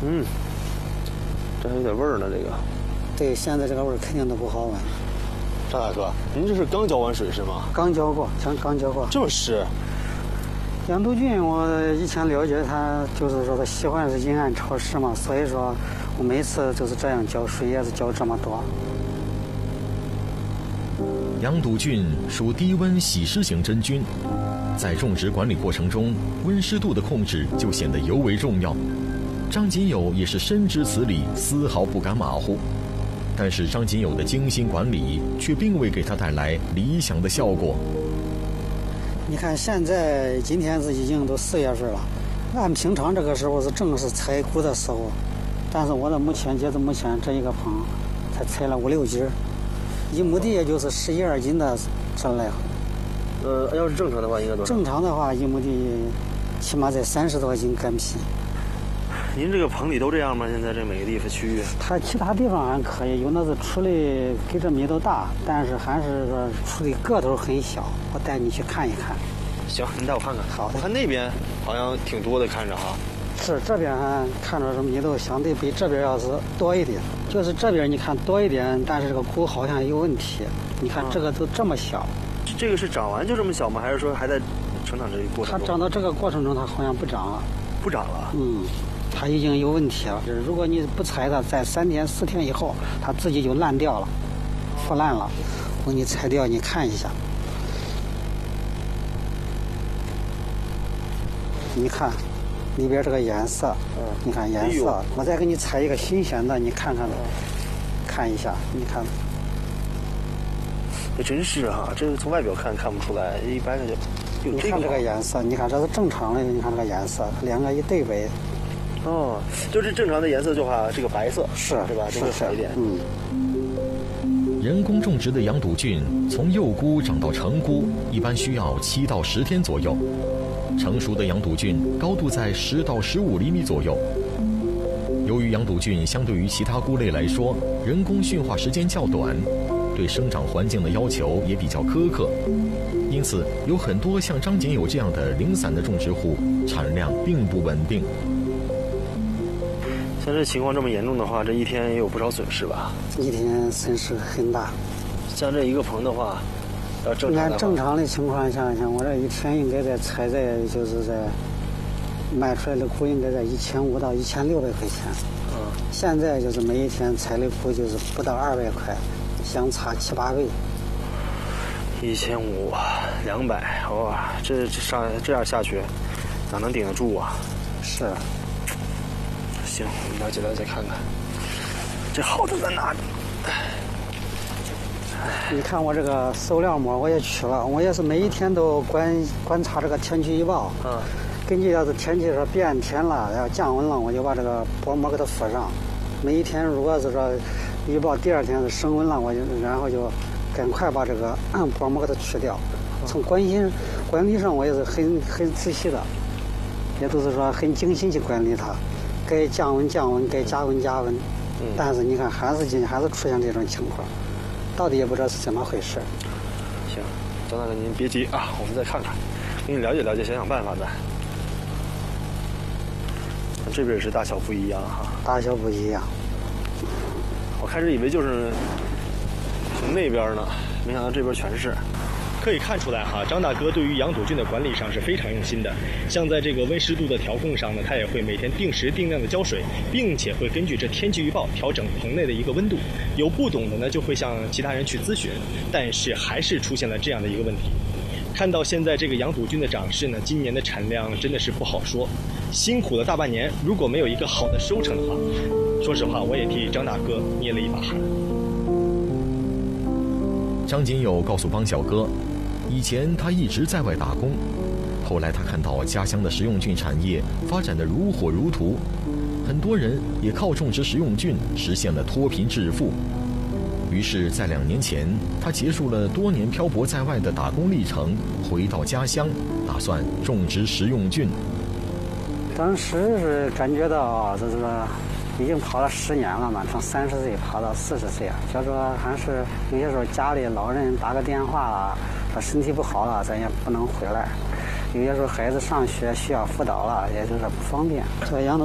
这还有点味儿呢，这个。 对，现在这个味儿肯定都不好闻。 张大哥，您这是刚浇完水是吗？ 刚浇过，刚浇过。 这么湿？ 羊肚菌，我以前了解它，就是说它喜欢是阴暗潮湿嘛，所以说我每次就是这样浇水也是浇这么多。 羊肚菌属低温喜湿型真菌，在种植管理过程中，温湿度的控制就显得尤为重要。张锦友也是深知此理，丝毫不敢马虎。但是张锦友的精心管理却并未给他带来理想的效果。 你看现在今天是已经都4月份了，按平常这个时候是正是采谷的时候，但是我的截至目前这一个棚才采了5-6斤，1亩地也就是11-12斤的这来。 要是正常的话应该多少？ 正常的话1亩地起码在30多斤干皮。 您这个棚里都这样吗？现在这每个地方区域？ 它其他地方还可以，有那是处理跟这米都大，但是还是说处理个头很小。我带你去看一看。 行，您带我看看。 好的。 我看那边好像挺多的，看着哈。 是这边看着米都相对比这边要是多一点，就是这边你看多一点，但是这个谷好像有问题。你看这个都这么小。 这个是长完就这么小吗？还是说还在成长这一过程中？ 它长到这个过程中，它好像不长了。 不长了？ 它已经有问题了。如果你不采它，在3天4天以后，它自己就烂掉了，腐烂了。我给你采掉，你看一下。你看里边这个颜色，你看颜色。我再给你采一个新鲜的，你看看，看一下，你看。 这真是哈，这个从外表看不出来，一般的就。 你看这个颜色，你看这是正常的，你看这个颜色，两个一对比。 就是正常的颜色的话，这个白色是吧？这个少一点。 人工种植的羊肚菌从幼菇长到成菇，一般需要7到10天左右。成熟的羊肚菌高度在10到15厘米左右。由于羊肚菌相对于其他菇类来说，人工驯化时间较短，对生长环境的要求也比较苛刻，因此有很多像张锦友这样的零散的种植户，产量并不稳定。 像这情况这么严重的话，这一天也有不少损失吧？ 一天损失很大。 像这一个棚的话，要正常的话， 按正常的情况下，像我这一天应该在采在就是在卖出来的谷应该在1500到1600块钱。现在就是每一天采的谷就是不到200块，相差7-8倍。 1500、200，哇，这样下去，哪能顶得住啊？ 是。 行，我们了解看看，这好的在哪里？ 你看我这个塑料膜我也取了，我也是每一天都观察这个天气预报。根据要是天气说变天了，要降温了，我就把这个薄膜给它敷上。每一天如果是说预报第2天是升温了，然后就赶快把这个薄膜给它去掉。从管理上我也是很仔细的，也都是说很精心去管理它。该降温，该加温。但是你看，还是出现这种情况，到底也不知道是怎么回事。 行，张大哥您别急啊，我们再看看，给你了解，想办法再。这边也是大小不一样哈。 大小不一样。 我开始以为就是从那边呢，没想到这边全是。可以看出来哈，张大哥对于羊肚菌的管理上是非常用心的。像在这个温湿度的调控上呢，他也会每天定时定量的浇水，并且会根据这天气预报调整棚内的一个温度。有不懂的呢，就会向其他人去咨询，但是还是出现了这样的一个问题。看到现在这个羊肚菌的长势呢，今年的产量真的是不好说。辛苦了大半年，如果没有一个好的收成的话，说实话，我也替张大哥捏了一把汗。 张锦友告诉帮小哥，以前他一直在外打工，后来他看到家乡的食用菌产业发展得如火如荼，很多人也靠种植食用菌实现了脱贫致富。于是在2年前，他结束了多年漂泊在外的打工历程，回到家乡，打算种植食用菌。 当时是感觉到就是说已经跑了10年了嘛，从30岁跑到40岁啊，就说还是有些时候家里老人打个电话了，说身体不好了，咱也不能回来。有些时候孩子上学需要辅导了，也就是不方便。这羊